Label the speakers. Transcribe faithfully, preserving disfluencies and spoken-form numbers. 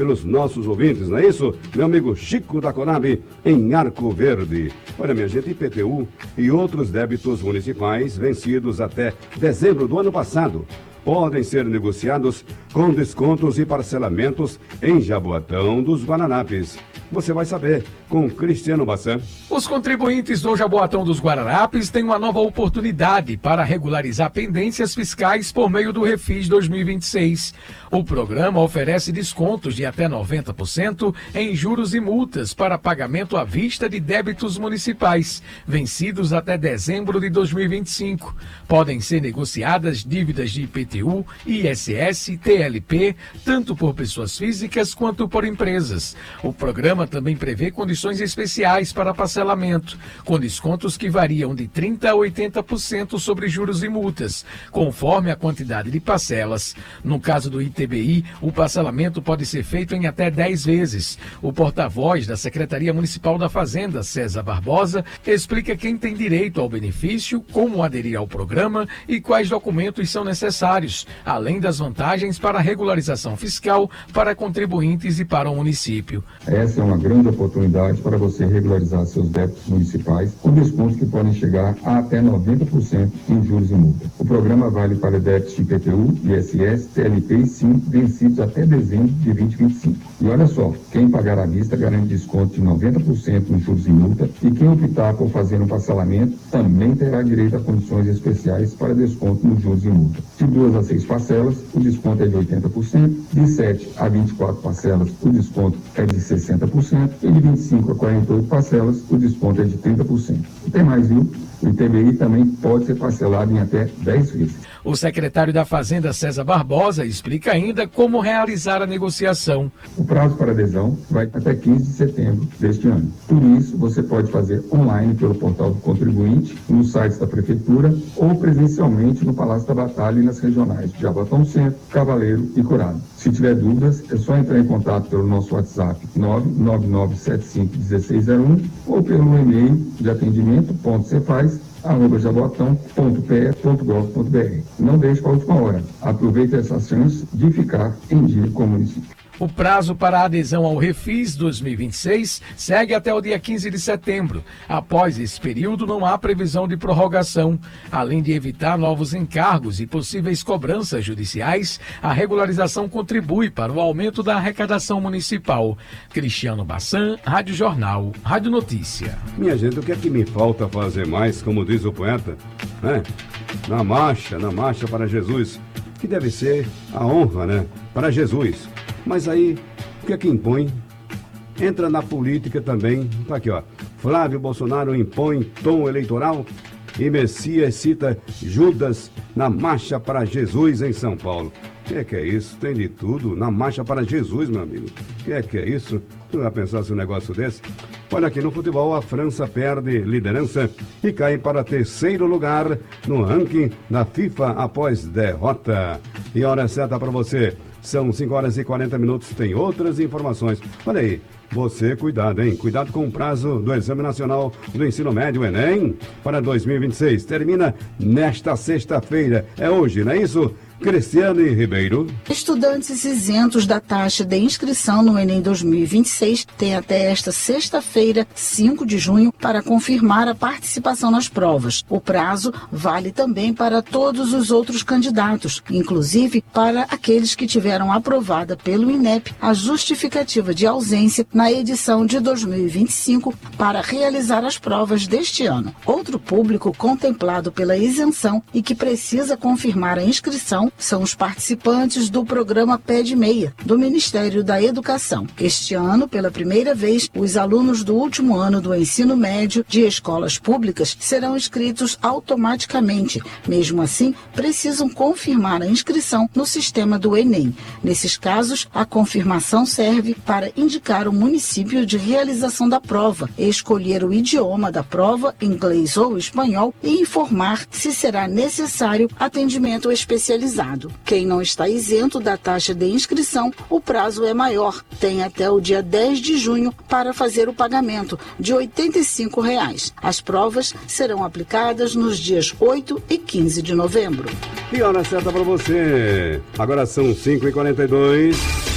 Speaker 1: pelos nossos ouvintes, não é isso? Meu amigo Chico da Conab, em Arco Verde. Olha, minha gente, I P T U e outros débitos municipais vencidos até dezembro do ano passado podem ser negociados com descontos e parcelamentos em Jaboatão dos Guaranapes. Você vai saber com Cristiano Bassan.
Speaker 2: Os contribuintes do Jaboatão dos Guaranapes têm uma nova oportunidade para regularizar pendências fiscais por meio do Refis dois mil e vinte e seis. O programa oferece descontos de até noventa por cento em juros e multas para pagamento à vista de débitos municipais, vencidos até dezembro de dois mil e vinte e cinco. Podem ser negociadas dívidas de I P T U, I S S, T L P, tanto por pessoas físicas quanto por empresas. O programa também prevê condições especiais para parcelamento, com descontos que variam de trinta por cento a oitenta por cento sobre juros e multas, conforme a quantidade de parcelas. No caso do I T B I, o parcelamento pode ser feito em até dez vezes. O porta-voz da Secretaria Municipal da Fazenda, César Barbosa, explica quem tem direito ao benefício, como aderir ao programa e quais documentos são necessários, além das vantagens para a regularização fiscal para contribuintes e para o município.
Speaker 3: Essa é uma grande oportunidade para você regularizar seus débitos municipais com descontos que podem chegar a até noventa por cento em juros e multas. O programa vale para débitos de I P T U, I S S, T L P e SIM vencidos até dezembro de dois mil e vinte e cinco. E olha só, quem pagar à vista garante desconto de noventa por cento em juros e multas e quem optar por fazer um parcelamento também terá direito a condições especiais para desconto nos juros e multas. De duas a seis parcelas, o desconto é de oitenta por cento, de sete a vinte e quatro parcelas, o desconto é de sessenta por cento e de vinte e cinco a quarenta e oito parcelas, o desconto é de trinta por cento. E tem mais, viu? O I T B I também pode ser parcelado em até dez vezes.
Speaker 2: O secretário da Fazenda, César Barbosa, explica ainda como realizar a negociação.
Speaker 3: O prazo para adesão vai até quinze de setembro deste ano. Por isso, você pode fazer online pelo portal do contribuinte, nos sites da Prefeitura ou presencialmente no Palácio da Batalha e nas regionais de Jaboatão Centro, Cavaleiro e Curado. Se tiver dúvidas, é só entrar em contato pelo nosso WhatsApp nove nove nove sete cinco um seis zero um ou pelo e-mail de atendimento ponto cefaz arroba jaboatão ponto p e ponto gov ponto b r. Não deixe para a última hora. Aproveite essa chance de ficar em dia com o município.
Speaker 2: O prazo para a adesão ao Refis dois mil e vinte e seis segue até o dia quinze de setembro. Após esse período, não há previsão de prorrogação. Além de evitar novos encargos e possíveis cobranças judiciais, a regularização contribui para o aumento da arrecadação municipal. Cristiano Bassan, Rádio Jornal, Rádio Notícia.
Speaker 1: Minha gente, o que é que me falta fazer mais, como diz o poeta? Né? Na marcha, na marcha para Jesus, que deve ser a honra, né? Para Jesus. Mas aí, o que é que impõe? Entra na política também. Tá aqui, ó. Flávio Bolsonaro impõe tom eleitoral e Messias cita Judas na Marcha para Jesus em São Paulo. O que é que é isso? Tem de tudo na Marcha para Jesus, meu amigo. O que é que é isso? Tu vai pensar se um negócio desse? Olha, aqui no futebol, a França perde liderança e cai para terceiro lugar no ranking da FIFA após derrota. E hora certa para você. São cinco horas e quarenta minutos, tem outras informações. Olha aí, você, cuidado, hein? Cuidado com o prazo do Exame Nacional do Ensino Médio, Enem, para dois mil e vinte e seis. Termina nesta sexta-feira. É hoje, não é isso? Cristiane Ribeiro.
Speaker 4: Estudantes isentos da taxa de inscrição no Enem dois mil e vinte e seis têm até esta sexta-feira, cinco de junho, para confirmar a participação nas provas. O prazo vale também para todos os outros candidatos, inclusive para aqueles que tiveram aprovada pelo INEP a justificativa de ausência na edição de dois mil e vinte e cinco para realizar as provas deste ano. Outro público contemplado pela isenção e que precisa confirmar a inscrição são os participantes do programa Pé de Meia, do Ministério da Educação. Este ano, pela primeira vez, os alunos do último ano do ensino médio de escolas públicas serão inscritos automaticamente. Mesmo assim, precisam confirmar a inscrição no sistema do Enem. Nesses casos, a confirmação serve para indicar o município de realização da prova, escolher o idioma da prova, inglês ou espanhol, e informar se será necessário atendimento especializado. Quem não está isento da taxa de inscrição, o prazo é maior. Tem até o dia dez de junho para fazer o pagamento de oitenta e cinco reais. As provas serão aplicadas nos dias oito e quinze de novembro.
Speaker 1: E hora certa para você. Agora são cinco e quarenta e dois.